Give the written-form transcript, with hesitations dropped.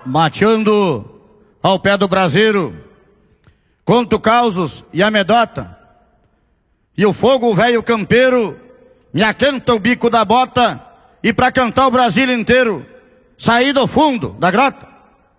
mateando ao pé do braseiro, conto causos e amedota, e o fogo velho campeiro me aquenta o bico da bota, e pra cantar o Brasil inteiro, saí do fundo da grota.